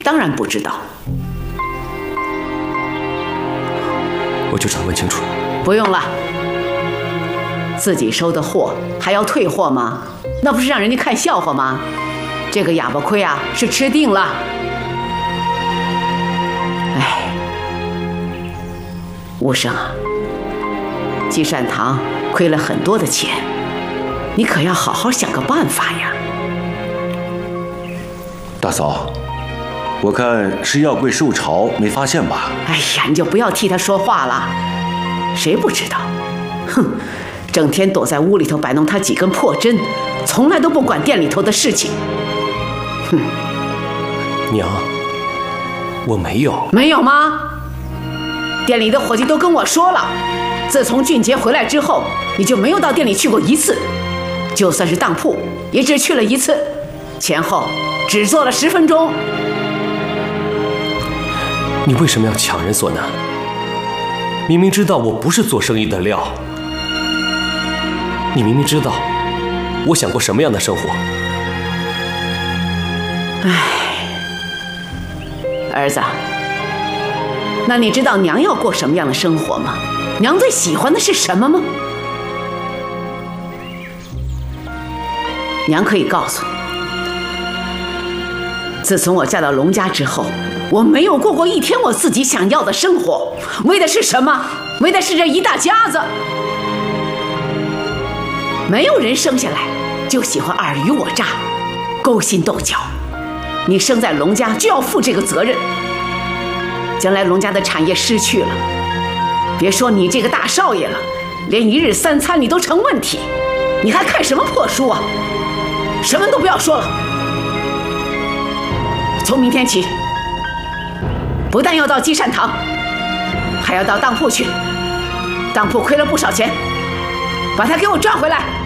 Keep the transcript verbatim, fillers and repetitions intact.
当然不知道。 我就想问清楚。 不用了。自己收的货还要退货吗？那不是让人家看笑话吗？这个哑巴亏啊，是吃定了。哎，吴生啊，积善堂亏了很多的钱，你可要好好想个办法呀。 大嫂，我看是药柜受潮，没发现吧？ 哎呀，你就不要替他说话了，谁不知道？哼，整天躲在屋里头摆弄他几根破针，从来都不管店里头的事情。哼， 娘，我没有。 没有吗？店里的伙计都跟我说了，自从俊杰回来之后，你就没有到店里去过一次，就算是当铺，也只去了一次，前后只做了十分钟。 你为什么要强人所难？明明知道我不是做生意的料，你明明知道我想过什么样的生活。 唉，儿子，那你知道娘要过什么样的生活吗？娘最喜欢的是什么吗？娘可以告诉你，自从我嫁到龙家之后，我没有过过一天我自己想要的生活，为的是什么？为的是这一大家子。没有人生下来就喜欢尔虞我诈、勾心斗角。你生在龙家就要负这个责任，将来龙家的产业失去了，别说你这个大少爷了，连一日三餐你都成问题，你还看什么破书啊？什么都不要说了。从明天起，不但要到积善堂，还要到当铺去。当铺亏了不少钱，把它给我赚回来。